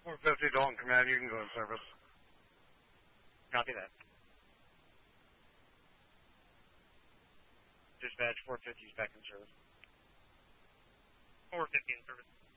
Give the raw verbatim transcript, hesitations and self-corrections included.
four fifty Dalton Command, you can go in service. Copy that. Dispatch four fifty is back in service. four fifty in service.